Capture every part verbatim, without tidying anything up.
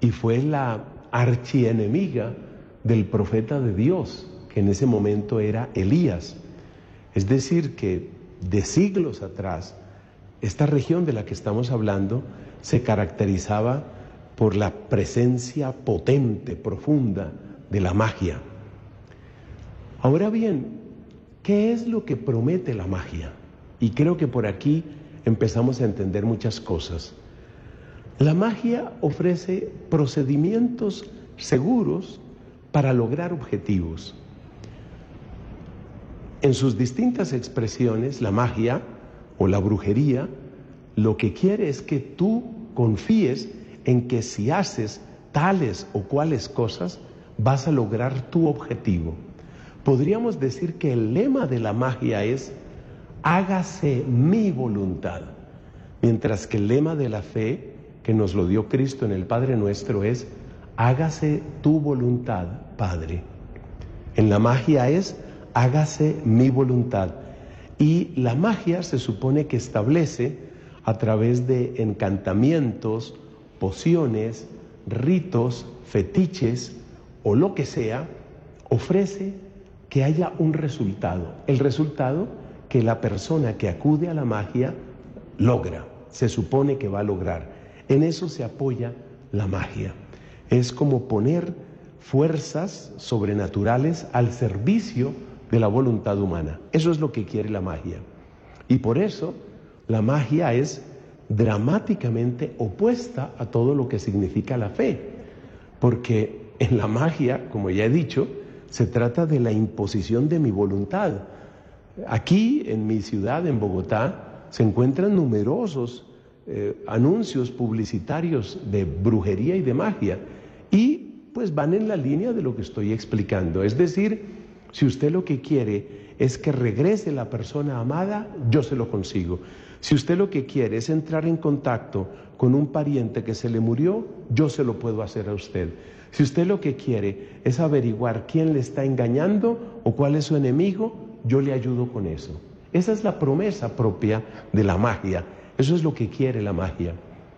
y fue la archienemiga del profeta de Dios, que en ese momento era Elías. Es decir, que de siglos atrás, esta región de la que estamos hablando se caracterizaba por la presencia potente, profunda de la magia. Ahora bien, ¿qué es lo que promete la magia? Y creo que por aquí empezamos a entender muchas cosas. La magia ofrece procedimientos seguros para lograr objetivos. En sus distintas expresiones, la magia o la brujería lo que quiere es que tú confíes en que si haces tales o cuales cosas, vas a lograr tu objetivo. Podríamos decir que el lema de la magia es: hágase mi voluntad, mientras que el lema de la fe, que nos lo dio Cristo en el Padre Nuestro, es: hágase tu voluntad, Padre. En la magia es: hágase mi voluntad. Y la magia se supone que establece, a través de encantamientos, pociones, ritos, fetiches o lo que sea, ofrece que haya un resultado. El resultado que la persona que acude a la magia logra, se supone que va a lograr. En eso se apoya la magia. Es como poner fuerzas sobrenaturales al servicio de la voluntad humana. Eso es lo que quiere la magia. Y por eso la magia es dramáticamente opuesta a todo lo que significa la fe. Porque en la magia, como ya he dicho, se trata de la imposición de mi voluntad. Aquí, en mi ciudad, en Bogotá, se encuentran numerosos eh, anuncios publicitarios de brujería y de magia. Y pues van en la línea de lo que estoy explicando. Es decir, si usted lo que quiere es que regrese la persona amada, yo se lo consigo. Si usted lo que quiere es entrar en contacto con un pariente que se le murió, yo se lo puedo hacer a usted. Si usted lo que quiere es averiguar quién le está engañando o cuál es su enemigo, yo le ayudo con eso. Esa es la promesa propia de la magia. Eso es lo que quiere la magia.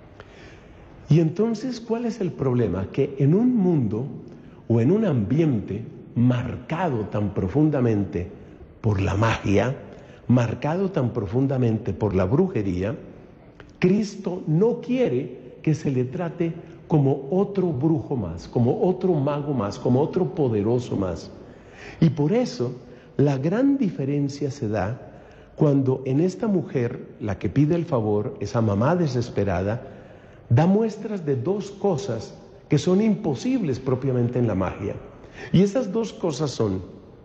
Y entonces, ¿cuál es el problema? Que en un mundo o en un ambiente marcado tan profundamente por la magia, marcado tan profundamente por la brujería, Cristo no quiere que se le trate como otro brujo más, como otro mago más, como otro poderoso más. Y por eso la gran diferencia se da cuando en esta mujer, la que pide el favor, esa mamá desesperada, da muestras de dos cosas que son imposibles propiamente en la magia. Y esas dos cosas son,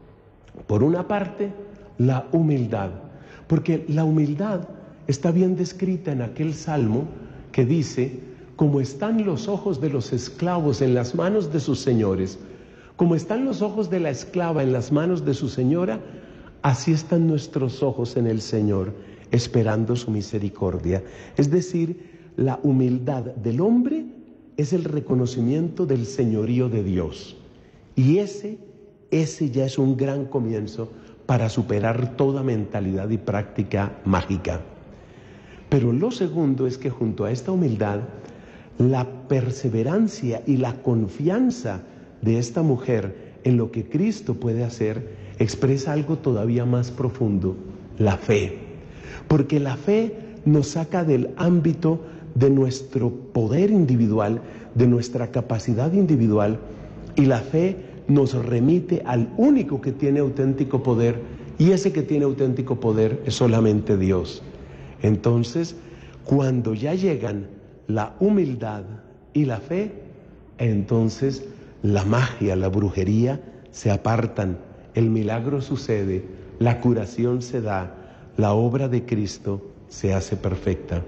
por una parte, la humildad, porque la humildad está bien descrita en aquel salmo que dice: como están los ojos de los esclavos en las manos de sus señores, como están los ojos de la esclava en las manos de su señora, así están nuestros ojos en el Señor, esperando su misericordia. Es decir, la humildad del hombre es el reconocimiento del señorío de Dios. Y ese, ese ya es un gran comienzo para superar toda mentalidad y práctica mágica. Pero lo segundo es que junto a esta humildad, la perseverancia y la confianza de esta mujer en lo que Cristo puede hacer expresa algo todavía más profundo: la fe. Porque la fe nos saca del ámbito de nuestro poder individual, de nuestra capacidad individual, y la fe nos remite al único que tiene auténtico poder, y ese que tiene auténtico poder es solamente Dios. Entonces, cuando ya llegan la humildad y la fe, entonces la magia, la brujería se apartan, el milagro sucede, la curación se da, la obra de Cristo se hace perfecta.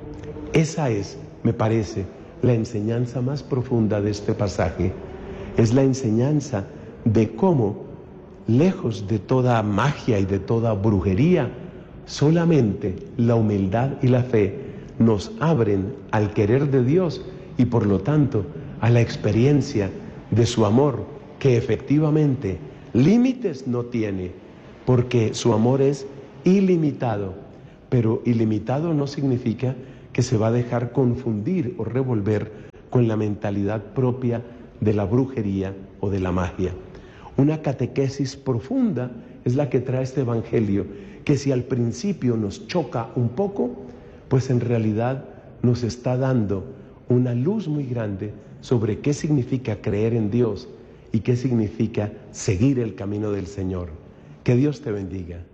Esa es, me parece, la enseñanza más profunda de este pasaje. Es la enseñanza de cómo, lejos de toda magia y de toda brujería, solamente la humildad y la fe nos abren al querer de Dios y por lo tanto a la experiencia de su amor, que efectivamente límites no tiene, porque su amor es ilimitado. Pero ilimitado no significa que se va a dejar confundir o revolver con la mentalidad propia de la brujería o de la magia. Una catequesis profunda es la que trae este Evangelio, que si al principio nos choca un poco, pues en realidad nos está dando una luz muy grande sobre qué significa creer en Dios y qué significa seguir el camino del Señor. Que Dios te bendiga.